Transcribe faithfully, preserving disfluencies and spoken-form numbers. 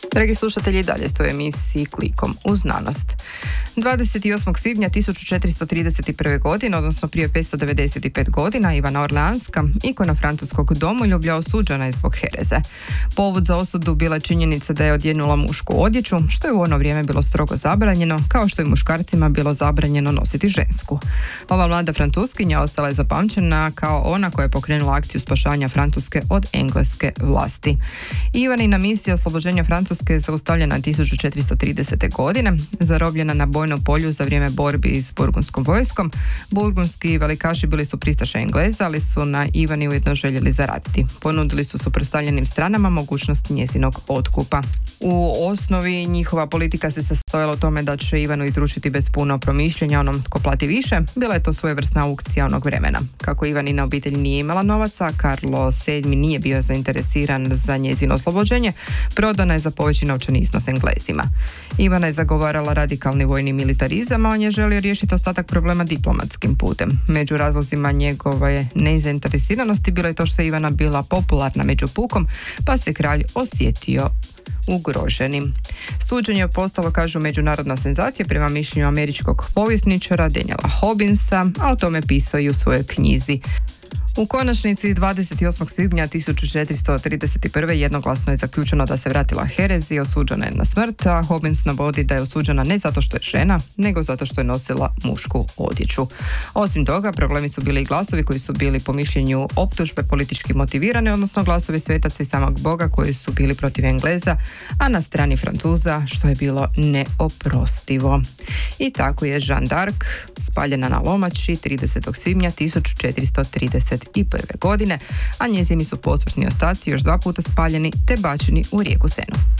Dragi slušatelji, dalje ste u emisiji Klikom u znanost. dvadeset osmog svibnja tisuću četiristo trideset prve. godine, odnosno prije petsto devedeset pet godina, Ivana Orleanska, ikona francuskog domoljublja, osuđena je zbog hereze. Povod za osudu bila činjenica da je odjenula mušku odjeću, što je u ono vrijeme bilo strogo zabranjeno, kao što je muškarcima bilo zabranjeno nositi žensku. Ova mlada Francuskinja ostala je zapamćena kao ona koja je pokrenula akciju spašavanja Francuske od engleske vlasti. Ivanina misija oslobođenja Francuske je zaustavljena tisuću četiristo tridesete. godine, zarobljena na bojnom polju za vrijeme borbi s burgundskom vojskom. Burgundski velikaši bili su pristaše Engleza, ali su na Ivani ujedno željeli zaraditi. Ponudili su suprotstavljenim stranama mogućnost njezinog otkupa. U osnovi njihova politika se sastojala u tome da će Ivanu izručiti bez puno promišljenja onom tko plati više. Bila je to svojevrsna aukcija onog vremena. Kako Ivanina obitelj nije imala novaca, Karlo sedmi nije bio zainteresiran za njezino oslobođenje, prodana je za poveći novčani iznos Englezima. Ivana je zagovarala radikalni vojni militarizam, a on je želio riješiti ostatak problema diplomatskim putem. Među razlozima njegove nezainteresiranosti bilo je to što je Ivana bila popularna među pukom, pa se kralj osjetio ugroženim. Suđenje je postalo, kažu, međunarodna senzacija prema mišljenju američkog povjesničara Daniela Hobbinsa, a o tome pisao i u svojoj knjizi. U konačnici dvadeset osmog svibnja tisuću četiristo trideset prve. jednoglasno je zaključeno da se vratila herezi i osuđena je na smrt, a Hobbins navodi da je osuđena ne zato što je žena, nego zato što je nosila mušku odjeću. Osim toga, problemi su bili i glasovi koji su bili po mišljenju optužbe politički motivirane, odnosno glasovi svetaca i samog Boga koji su bili protiv Engleza, a na strani Francuza, što je bilo neoprostivo. I tako je Jeanne d'Arc spaljena na lomači tridesetog svibnja tisuću četiristo trideset prve. godine, a njezini su posmrtni ostaci još dva puta spaljeni te bačeni u rijeku Senu.